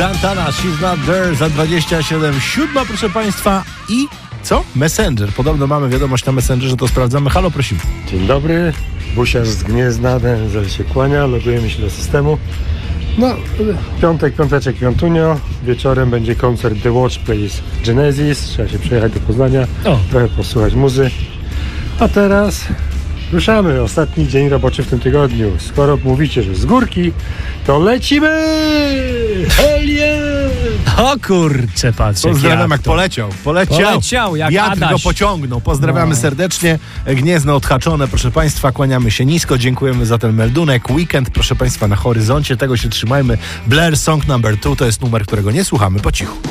Santana, She's Not There za 27, proszę Państwa. I co? Messenger. Podobno mamy wiadomość na Messengerze, to sprawdzamy. Halo, prosimy. Dzień dobry, Busiarz z Gniezna, DNZ się kłania, logujemy się do systemu. No, piąteczek, piątunio. Wieczorem będzie koncert The Watch Plays Genesis. Trzeba się przejechać do Poznania, trochę posłuchać muzy. A teraz ruszamy. Ostatni dzień roboczy w tym tygodniu. Skoro mówicie, że z górki, to lecimy! Hell yeah! O kurczę, patrz. Pozdrawiam, jak poleciał, jak wiatr Adaś. go pociągnął. Pozdrawiamy serdecznie. Gniezno odhaczone, proszę Państwa. Kłaniamy się nisko. Dziękujemy za ten meldunek. Weekend, proszę Państwa, na horyzoncie. Tego się trzymajmy. Blair Song Number 2 to jest numer, którego nie słuchamy po cichu.